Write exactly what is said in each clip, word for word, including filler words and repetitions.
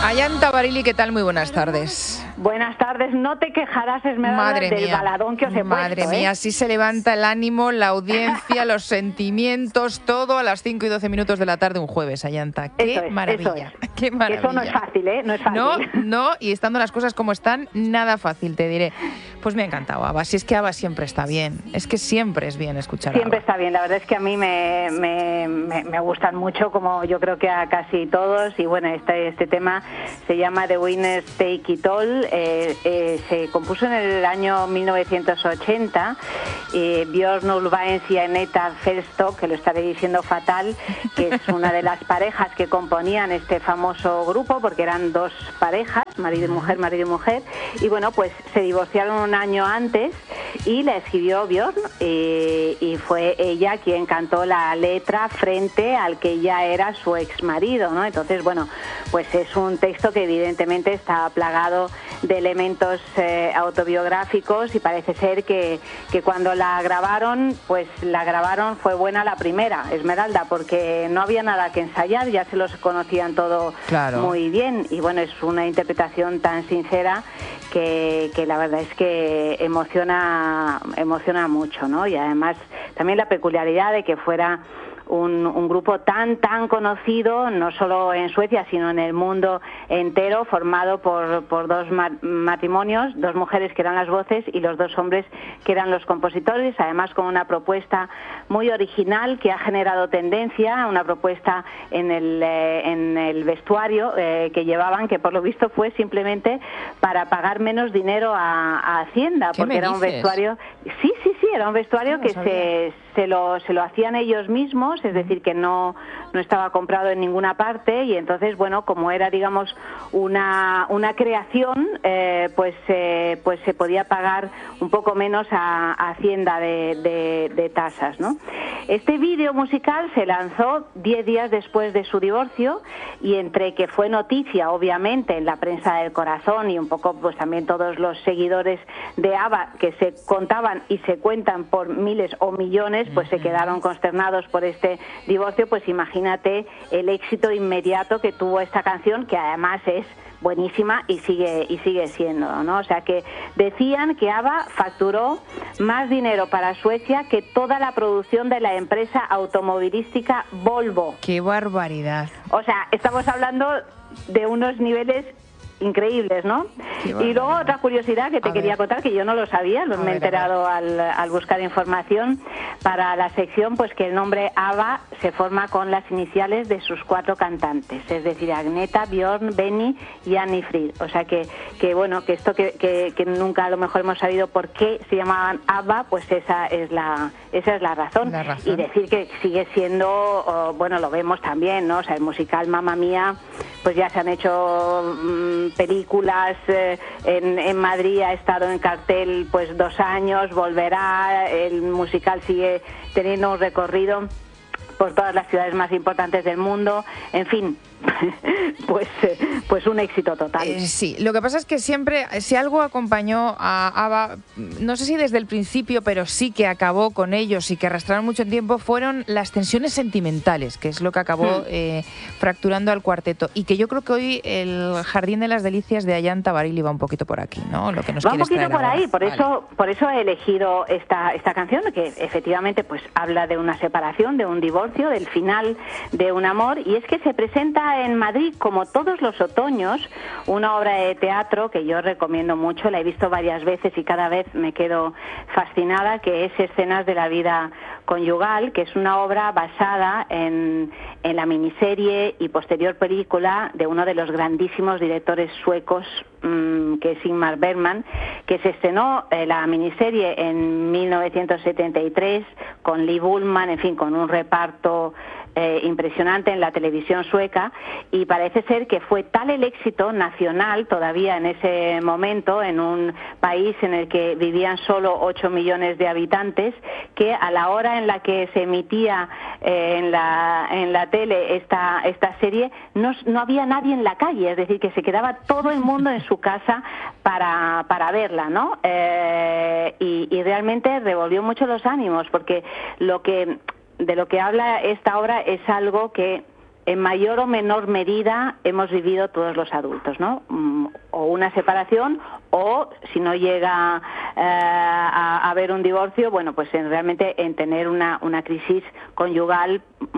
Ayanta Barili, ¿qué tal? Muy buenas tardes. Buenas tardes, no te quejarás, Esmeralda, Madre del mía. baladón que os he Madre puesto, mía, ¿eh? así se levanta el ánimo, la audiencia, los sentimientos, todo a las cinco y doce minutos de la tarde un jueves, Ayanta. ¡Qué Eso es, maravilla! eso es. ¡Qué maravilla! Eso no es fácil, ¿eh? No es fácil. No, no, y estando las cosas como están, nada fácil, te diré. Pues me ha encantado ABBA, si es que ABBA siempre está bien, es que siempre es bien escuchar Siempre ABBA. está bien, la verdad es que a mí me, me, me, me gustan mucho, como yo creo que a casi todos, y bueno, este, este tema se llama The Winners Take It All, eh, eh, se compuso en el año mil novecientos ochenta, eh, Björn Ulvaeus y Agneta Fältskog, que lo estaré diciendo fatal, que es una de las parejas que componían este famoso grupo, porque eran dos parejas, marido y mujer, marido y mujer, y bueno, pues se divorciaron un año antes y la escribió Björn, eh, y fue ella quien cantó la letra frente al que ya era su ex marido, ¿no? Entonces, bueno, pues es un texto que evidentemente está plagado de elementos eh, autobiográficos, y parece ser que, que cuando la grabaron, pues la grabaron, fue buena la primera, Esmeralda, porque no había nada que ensayar, ya se los conocían todo Claro. muy bien, y bueno, es una interpretación tan sincera que, que la verdad es que emociona, emociona mucho, ¿no? Y además también la peculiaridad de que fuera Un, un grupo tan tan conocido, no solo en Suecia, sino en el mundo entero, formado por, por dos matrimonios, dos mujeres que eran las voces y los dos hombres que eran los compositores, además con una propuesta muy original que ha generado tendencia, una propuesta en el, eh, en el vestuario eh, que llevaban, que por lo visto fue simplemente para pagar menos dinero a, a Hacienda, porque era un vestuario, sí, sí, sí, era un vestuario que se, se, lo, se lo hacían ellos mismos, es decir, que no, no estaba comprado en ninguna parte, y entonces, bueno, como era, digamos, una, una creación, eh, pues, eh, pues se podía pagar un poco menos a, a Hacienda de, de, de tasas, ¿no? Este vídeo musical se lanzó diez días después de su divorcio, y entre que fue noticia, obviamente, en la prensa del corazón, y un poco, pues también todos los seguidores de ABBA, que se contaban y se cuentan por miles o millones, pues se quedaron consternados por este divorcio, pues imagínate el éxito inmediato que tuvo esta canción, que además es buenísima y sigue y sigue siendo, ¿no? O sea que decían que ABBA facturó más dinero para Suecia que toda la producción de la empresa automovilística Volvo. ¡Qué barbaridad! O sea, estamos hablando de unos niveles increíbles, ¿no? Y luego otra curiosidad que te A quería ver. contar, que yo no lo sabía, lo A me he ver, enterado al, al buscar información para la sección, pues que el nombre ABBA se forma con las iniciales de sus cuatro cantantes, es decir, Agneta, Björn, Benny y Anni Frid. O sea que, que bueno, que esto que, que, que nunca a lo mejor hemos sabido por qué se llamaban ABBA, pues esa es la esa es la razón. La razón. Y decir que sigue siendo, oh, bueno, lo vemos también, ¿no? O sea, el musical Mamma Mía, pues ya se han hecho mmm, películas, eh, en, en Madrid ha estado en cartel pues dos años, volverá, el musical sigue teniendo un recorrido por todas las ciudades más importantes del mundo, en fin, pues, eh, pues un éxito total. Eh, sí, lo que pasa es que siempre, si algo acompañó a ABBA, no sé si desde el principio, pero sí que acabó con ellos y que arrastraron mucho tiempo, fueron las tensiones sentimentales, que es lo que acabó Hmm. eh, fracturando al cuarteto. Y que yo creo que hoy el Jardín de las Delicias de Ayanta Barili va un poquito por aquí, ¿no? Lo que nos Va un quieres poquito traer por ahora. ahí, por Vale. eso, por eso he elegido esta, esta canción, que efectivamente pues habla de una separación, de un divorcio, del final de un amor, y es que se presenta en Madrid, como todos los otoños, una obra de teatro que yo recomiendo mucho, la he visto varias veces y cada vez me quedo fascinada, que es Escenas de la vida conyugal, que es una obra basada en, en la miniserie y posterior película de uno de los grandísimos directores suecos, mmm, que es Ingmar Bergman, que se estrenó eh, la miniserie en mil novecientos setenta y tres con Lee Bullman, en fin, con un reparto Eh, impresionante en la televisión sueca, y parece ser que fue tal el éxito nacional todavía en ese momento, en un país en el que vivían solo ocho millones de habitantes, que a la hora en la que se emitía eh, en la en la tele esta esta serie no, no había nadie en la calle, es decir, que se quedaba todo el mundo en su casa para, para verla, ¿no? Eh, y, y realmente revolvió mucho los ánimos, porque lo que de lo que habla esta obra es algo que en mayor o menor medida hemos vivido todos los adultos, ¿no? O una separación, o si no llega eh, a, a haber un divorcio, bueno, pues en, realmente en tener una, una crisis conyugal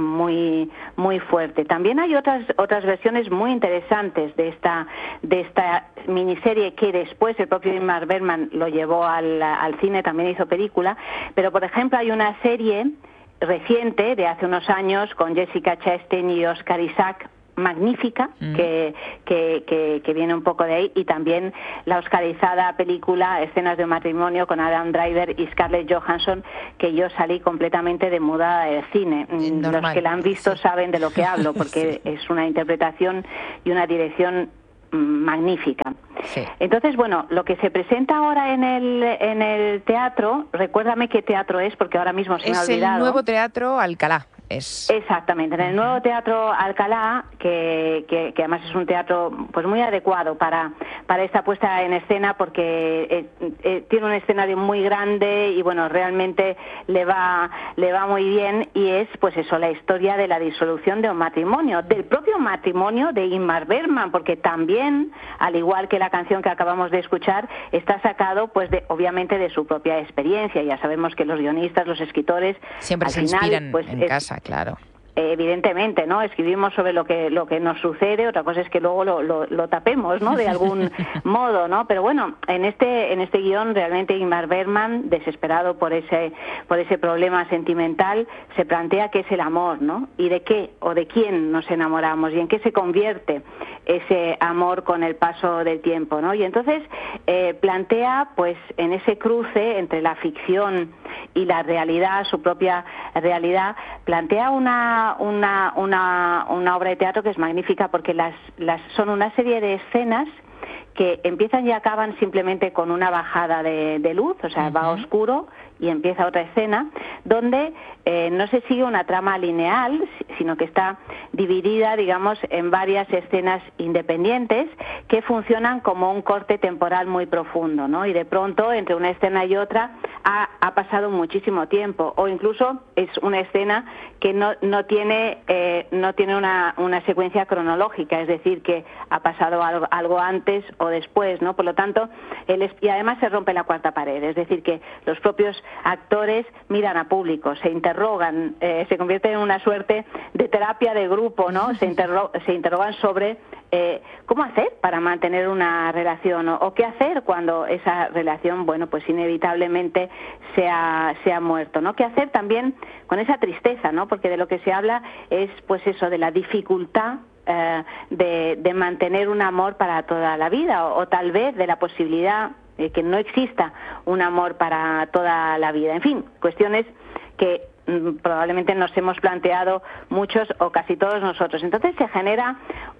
muy muy fuerte. También hay otras otras versiones muy interesantes de esta de esta miniserie que después el propio Ingmar Bergman lo llevó al, al cine, también hizo película, pero por ejemplo hay una serie reciente de hace unos años con Jessica Chastain y Oscar Isaac, magnífica, mm. que, que, que, que viene un poco de ahí, y también la oscarizada película Escenas de un matrimonio con Adam Driver y Scarlett Johansson, que yo salí completamente de muda del cine. Normal. Los que la han visto sí. saben de lo que hablo, porque sí. es una interpretación y una dirección magnífica. Sí. Entonces, bueno, lo que se presenta ahora en el en el teatro, recuérdame qué teatro es, porque ahora mismo se me ha olvidado. Es el Nuevo Teatro Alcalá. Es... Exactamente, en el Nuevo Teatro Alcalá, que, que, que además es un teatro pues muy adecuado para, para esta puesta en escena, porque eh, eh, tiene un escenario muy grande y bueno, realmente le va, le va muy bien, y es pues eso, la historia de la disolución de un matrimonio, del propio matrimonio de Ingmar Bergman, porque también, al igual que la canción que acabamos de escuchar, está sacado pues de, obviamente de su propia experiencia. Ya sabemos que los guionistas, los escritores, siempre al se final, inspiran pues, en es, casa. Claro. Evidentemente, ¿no? Escribimos sobre lo que lo que nos sucede, otra cosa es que luego lo, lo, lo tapemos, ¿no? De algún modo, ¿no? Pero bueno, en este en este guión realmente Ingmar Bergman, desesperado por ese por ese problema sentimental, se plantea qué es el amor, ¿no? Y de qué o de quién nos enamoramos y en qué se convierte ese amor con el paso del tiempo, ¿no? Y entonces eh, plantea, pues, en ese cruce entre la ficción y la realidad, su propia realidad, plantea una Una, una, una obra de teatro que es magnífica, porque las, las son una serie de escenas que empiezan y acaban simplemente con una bajada de, de luz, o sea, uh-huh. va oscuro y empieza otra escena, donde eh, no se sigue una trama lineal, sino que está dividida, digamos, en varias escenas independientes que funcionan como un corte temporal muy profundo, ¿no? Y de pronto, entre una escena y otra, ha, ha pasado muchísimo tiempo, o incluso es una escena que no, no tiene, eh, no tiene una, una secuencia cronológica, es decir, que ha pasado algo, algo antes o después, ¿no? Por lo tanto, el, y además se rompe la cuarta pared, es decir, que los propios actores miran a público, se interrogan, eh, se convierte en una suerte de terapia de grupo, ¿no? Se, interro se interrogan sobre eh, cómo hacer para mantener una relación, o, o qué hacer cuando esa relación, bueno, pues inevitablemente se ha, se ha muerto, ¿no? Qué hacer también con esa tristeza, ¿no? Porque de lo que se habla es, pues eso, de la dificultad eh, de, de mantener un amor para toda la vida, o, o tal vez de la posibilidad de que no exista un amor para toda la vida. En fin, cuestiones que mm, probablemente nos hemos planteado muchos o casi todos nosotros. Entonces se genera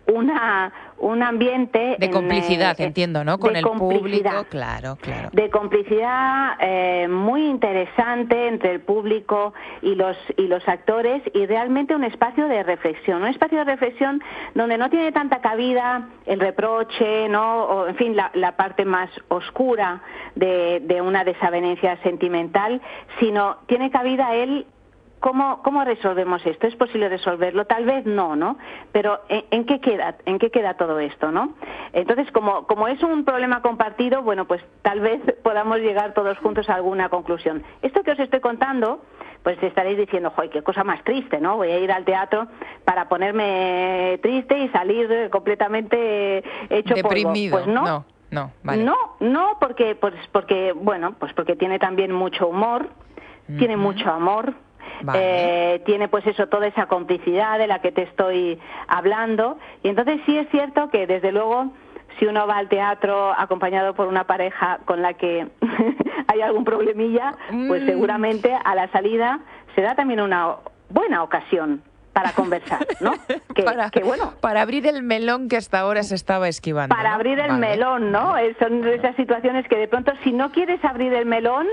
una un ambiente de en, complicidad, eh, entiendo, ¿no? Con el público, claro, claro. De complicidad eh, muy interesante entre el público y los y los actores, y realmente un espacio de reflexión, un espacio de reflexión donde no tiene tanta cabida el reproche, ¿no? O, en fin, la, la parte más oscura de, de una desavenencia sentimental, sino tiene cabida el ¿Cómo, ¿Cómo resolvemos esto? ¿Es posible resolverlo? Tal vez no, ¿no? Pero ¿en, en qué queda, en qué queda todo esto, no? Entonces, como, como es un problema compartido, bueno, pues tal vez podamos llegar todos juntos a alguna conclusión. Esto que os estoy contando, pues estaréis diciendo, joder, qué cosa más triste, ¿no? Voy a ir al teatro para ponerme triste y salir completamente hecho deprimido. Polvo. Pues no. No, no, vale. No, no, porque, pues, porque, bueno, pues porque tiene también mucho humor, uh-huh. tiene mucho amor. Vale. Eh, tiene pues eso, toda esa complicidad de la que te estoy hablando, y entonces sí es cierto que desde luego si uno va al teatro acompañado por una pareja con la que hay algún problemilla, pues seguramente a la salida será también una buena ocasión para conversar, ¿no? Que, para, que bueno, para abrir el melón que hasta ahora se estaba esquivando. Para ¿no? abrir el vale. melón, ¿no? Son esas situaciones que de pronto, si no quieres abrir el melón,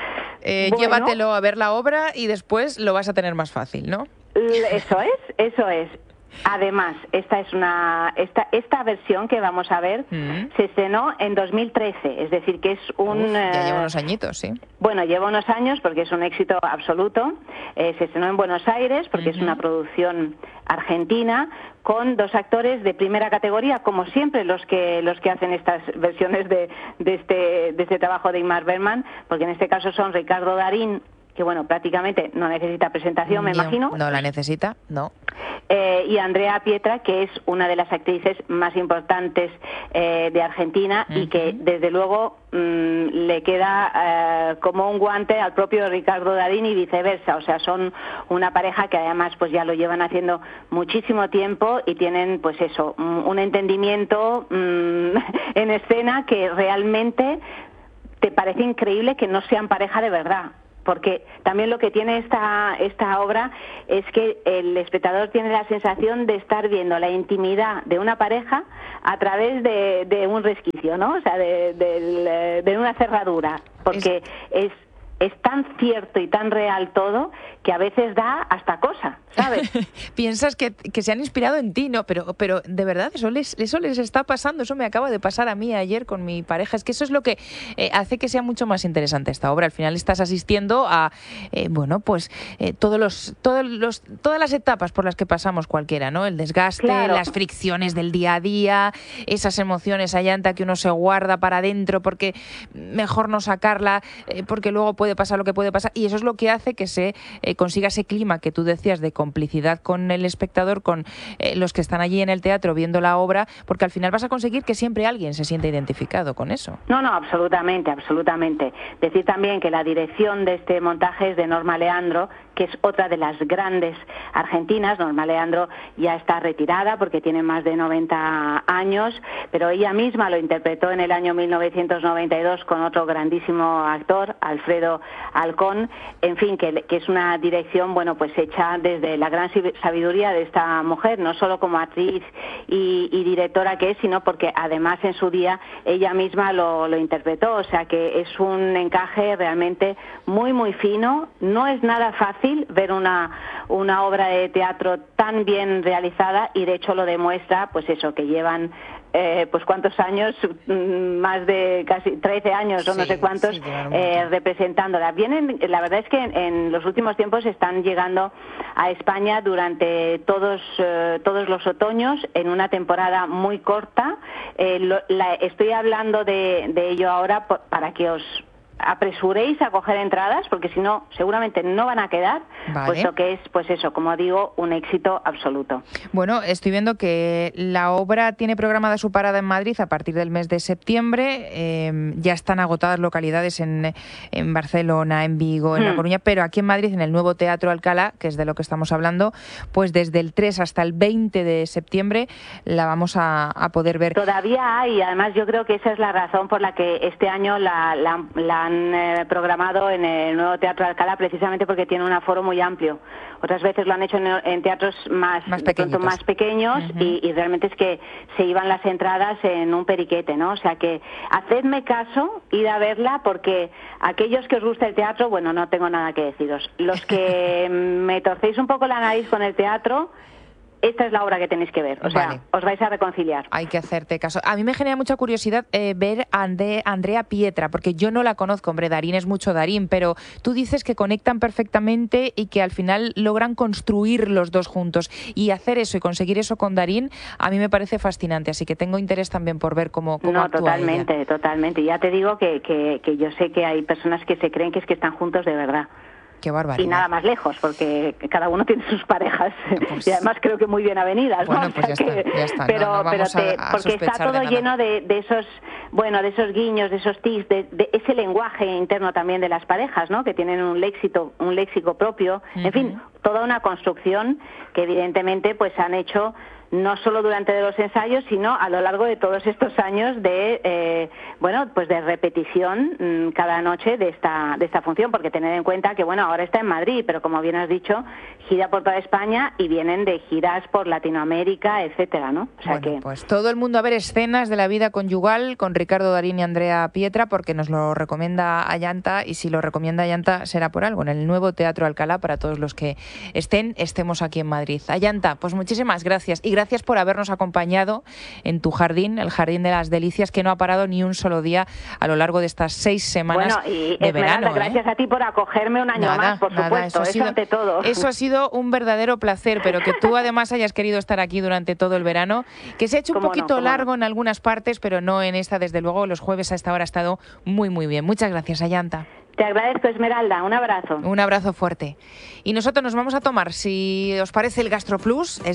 eh, bueno, llévatelo a ver la obra y después lo vas a tener más fácil, ¿no? Eso es, eso es. Además, esta es una esta esta versión que vamos a ver mm. se estrenó en dos mil trece, es decir, que es un... Uf, ya lleva unos añitos, sí. Bueno, lleva unos años porque es un éxito absoluto. Eh, se estrenó en Buenos Aires porque uh-huh. es una producción argentina con dos actores de primera categoría, como siempre los que los que hacen estas versiones de, de este de este trabajo de Ingmar Bergman, porque en este caso son Ricardo Darín, que bueno, prácticamente no necesita presentación, me no, imagino. No la necesita, no. Eh, y Andrea Pietra, que es una de las actrices más importantes eh, de Argentina uh-huh. y que desde luego mmm, le queda eh, como un guante al propio Ricardo Darín y viceversa. O sea, son una pareja que además pues ya lo llevan haciendo muchísimo tiempo y tienen pues eso, un entendimiento mmm, en escena que realmente te parece increíble que no sean pareja de verdad. Porque también lo que tiene esta esta obra es que el espectador tiene la sensación de estar viendo la intimidad de una pareja a través de, de un resquicio, ¿no? O sea, de, de, de una cerradura, porque es... es es tan cierto y tan real todo que a veces da hasta cosa, ¿sabes? Piensas que, que se han inspirado en ti, ¿no? Pero, pero de verdad, eso les, eso les está pasando, eso me acaba de pasar a mí ayer con mi pareja. Es que eso es lo que eh, hace que sea mucho más interesante esta obra. Al final estás asistiendo a, eh, bueno, pues eh, todos los, todos los, todas las etapas por las que pasamos cualquiera, ¿no? El desgaste, claro. las fricciones del día a día, esas emociones a llanta que uno se guarda para adentro porque mejor no sacarla, eh, porque luego puede pasar lo que puede pasar, y eso es lo que hace que se eh, consiga ese clima que tú decías de complicidad con el espectador, con eh, los que están allí en el teatro viendo la obra, porque al final vas a conseguir que siempre alguien se sienta identificado con eso. No, no, absolutamente, absolutamente. Decir también que la dirección de este montaje es de Norma Leandro, que es otra de las grandes argentinas. Norma Leandro ya está retirada porque tiene más de noventa años, pero ella misma lo interpretó en el año mil novecientos noventa y dos con otro grandísimo actor, Alfredo Alcón. En fin, que, que es una dirección, bueno, pues hecha desde la gran sabiduría de esta mujer, no solo como actriz y, y directora que es, sino porque además en su día ella misma lo, lo interpretó. O sea que es un encaje realmente muy, muy fino. No es nada fácil ver una, una obra de teatro tan bien realizada, y de hecho lo demuestra, pues eso, que llevan eh, pues cuántos años, más de casi trece años o sí, no sé cuántos, sí, eh, representándola. Vienen, la verdad es que en, en los últimos tiempos están llegando a España durante todos eh, todos los otoños en una temporada muy corta. Eh, lo, la, estoy hablando de, de ello ahora por, para que os apresuréis a coger entradas, porque si no seguramente no van a quedar, vale. Puesto que es, pues eso, como digo, un éxito absoluto. Bueno, estoy viendo que la obra tiene programada su parada en Madrid a partir del mes de septiembre. Eh, ya están agotadas localidades en, en Barcelona, en Vigo, en hmm. La Coruña, pero aquí en Madrid, en el nuevo Teatro Alcalá, que es de lo que estamos hablando, pues desde el tres hasta el veinte de septiembre la vamos a, a poder ver. Todavía hay, además yo creo que esa es la razón por la que este año la, la, la han eh, programado en el nuevo Teatro Alcalá, precisamente porque tiene un aforo muy amplio. Otras veces lo han hecho en, en teatros más, más, pronto, más pequeños uh-huh. y, y realmente es que se iban las entradas en un periquete, ¿no? O sea que hacedme caso, id a verla, porque aquellos que os gusta el teatro, bueno, no tengo nada que deciros. Los que me torcéis un poco la nariz con el teatro, esta es la obra que tenéis que ver, o sea, vale. Os vais a reconciliar. Hay que hacerte caso. A mí me genera mucha curiosidad eh, ver a Ande, Andrea Pietra, porque yo no la conozco. Hombre, Darín es mucho Darín, pero tú dices que conectan perfectamente y que al final logran construir los dos juntos. Y hacer eso y conseguir eso con Darín, a mí me parece fascinante, así que tengo interés también por ver cómo, cómo no, actúa totalmente, ella. totalmente. Ya te digo que, que, que yo sé que hay personas que se creen que es que están juntos de verdad. Qué barbaridad. Y nada más lejos, porque cada uno tiene sus parejas pues, y además creo que muy bien avenidas, bueno, ¿no? Pues ya, que, está, ya está, pero, no, no pero te, a, a porque está todo lleno de, de esos, bueno, de esos guiños, de esos tics, de, de ese lenguaje interno también de las parejas, ¿no? Que tienen un léxico, un léxico propio, uh-huh. En fin, toda una construcción que evidentemente pues han hecho no solo durante los ensayos, sino a lo largo de todos estos años de, eh, bueno, pues de repetición mmm, cada noche de esta, de esta función, porque tened en cuenta que, bueno, ahora está en Madrid, pero como bien has dicho, gira por toda España y vienen de giras por Latinoamérica, etcétera, ¿no? O sea bueno, que... pues todo el mundo a ver escenas de la vida conyugal con Ricardo Darín y Andrea Pietra, porque nos lo recomienda Ayanta, y si lo recomienda Ayanta será por algo, en el nuevo Teatro Alcalá, para todos los que estén, estemos aquí en Madrid. Ayanta, pues muchísimas gracias, y gracias por habernos acompañado en tu jardín, el Jardín de las Delicias, que no ha parado ni un solo día a lo largo de estas seis semanas bueno, y de Esmeralda, verano. Gracias ¿eh? a ti por acogerme un año nada, más, por nada, supuesto, eso, ha sido, eso ante todo. Eso ha sido un verdadero placer, pero que tú además hayas querido estar aquí durante todo el verano, que se ha hecho un poquito no, largo no. en algunas partes, pero no en esta, desde luego. Los jueves a esta hora ha estado muy, muy bien. Muchas gracias, Ayanta. Te agradezco, Esmeralda. Un abrazo. Un abrazo fuerte. Y nosotros nos vamos a tomar, si os parece, el Gastro Plus.